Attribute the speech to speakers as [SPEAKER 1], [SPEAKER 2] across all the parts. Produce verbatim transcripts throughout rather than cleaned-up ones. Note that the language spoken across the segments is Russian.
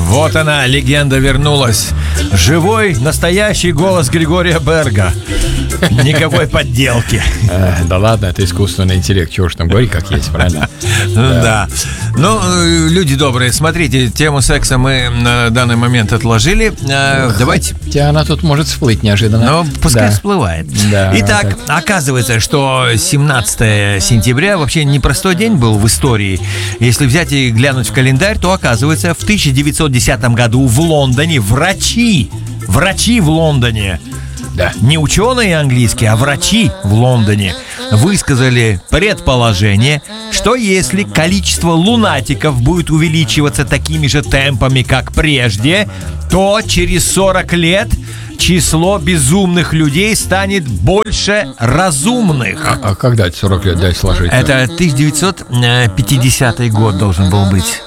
[SPEAKER 1] Вот она, легенда вернулась. Живой, настоящий голос Григория Берга. Никакой подделки.
[SPEAKER 2] Да ладно, это искусственный интеллект. Чего ж там говорить, как есть, правильно?
[SPEAKER 1] Да. Ну, люди добрые, смотрите, тему секса мы на данный момент отложили. Давайте.
[SPEAKER 2] Хотя она тут может всплыть неожиданно.
[SPEAKER 1] Ну, пускай всплывает. Итак, оказывается, что семнадцатое сентября вообще непростой день был в истории. Если взять и глянуть в календарь, то оказывается, в тысяча девятьсот десятом году в Лондоне врачи, врачи в Лондоне, да, не ученые английские, а врачи в Лондоне высказали предположение, что если количество лунатиков будет увеличиваться такими же темпами, как прежде, то через сорок лет число безумных людей станет больше разумных.
[SPEAKER 2] А, а когда это сорок лет, дай сложить?
[SPEAKER 1] Это тысяча девятьсот пятидесятый год должен был быть.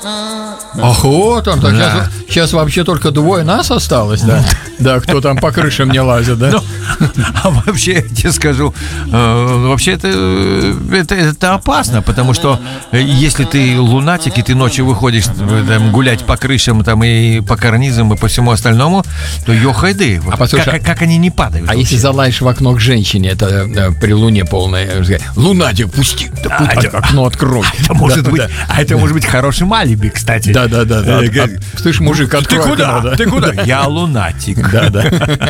[SPEAKER 2] Ах, вот он, так
[SPEAKER 1] Да.
[SPEAKER 2] сейчас, сейчас вообще только двое нас осталось, да? Да, кто там по крышам не лазит, да?
[SPEAKER 1] Ну, а вообще, я тебе скажу, э, вообще это, это, это опасно, потому что э, если ты лунатик, и ты ночью выходишь э, там, гулять по крышам там, и по карнизам, и по всему остальному, то ёхайды, вот,
[SPEAKER 2] А послушай,
[SPEAKER 1] как, как они не падают.
[SPEAKER 2] А
[SPEAKER 1] вообще?
[SPEAKER 2] если залаешь в окно к женщине, это э, при луне полное, э, лунатик, пусти, да,
[SPEAKER 1] А,
[SPEAKER 2] пусть
[SPEAKER 1] это-
[SPEAKER 2] окно открой.
[SPEAKER 1] Это может
[SPEAKER 2] Да,
[SPEAKER 1] быть,
[SPEAKER 2] да.
[SPEAKER 1] а это может быть хорошим алиби, кстати.
[SPEAKER 2] Да, да, да, да.
[SPEAKER 1] Э,
[SPEAKER 2] А,
[SPEAKER 1] как-
[SPEAKER 2] слышь, мужик,
[SPEAKER 1] Ты
[SPEAKER 2] открой
[SPEAKER 1] куда?
[SPEAKER 2] окно, да.
[SPEAKER 1] Ты куда? Я лунатик.
[SPEAKER 2] Да, да.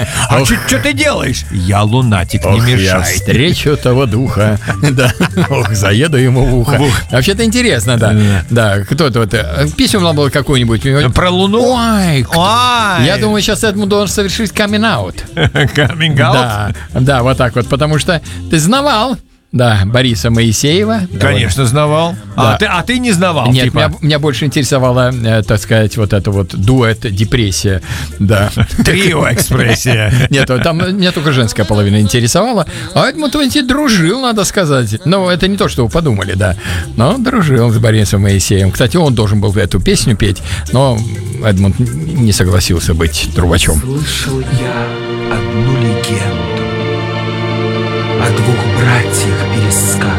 [SPEAKER 1] А что ты делаешь? Я лунатик, не
[SPEAKER 2] Ох, я
[SPEAKER 1] мешай.
[SPEAKER 2] встречу того духа. Да. Ох, заеду ему в ухо.
[SPEAKER 1] В ухо.
[SPEAKER 2] Вообще-то интересно, да. Да, кто-то вот... э, Песню нам было какую-нибудь.
[SPEAKER 1] Про Луну?
[SPEAKER 2] Ой, кто-
[SPEAKER 1] Ой.
[SPEAKER 2] я думаю, сейчас этому должен совершить камин-аут.
[SPEAKER 1] Coming out?
[SPEAKER 2] Да, да, вот так вот, потому что ты знавал, да, Бориса Моисеева.
[SPEAKER 1] Конечно, знавал.
[SPEAKER 2] Да.
[SPEAKER 1] А, ты, а ты не знавал,
[SPEAKER 2] Нет,
[SPEAKER 1] типа.
[SPEAKER 2] меня, меня больше интересовала, э, так сказать, вот это вот дуэт депрессия, да.
[SPEAKER 1] Трио экспрессия.
[SPEAKER 2] Нет, вот там меня только женская половина интересовала, а Эдмунд Венти дружил, надо сказать. Ну, это не то, что вы подумали, да, но дружил с Борисом Моисеевым. Кстати, он должен был эту песню петь, но Эдмунд не согласился быть трубачом.
[SPEAKER 3] Слышал я одну легенду о двух братьях пересказанную.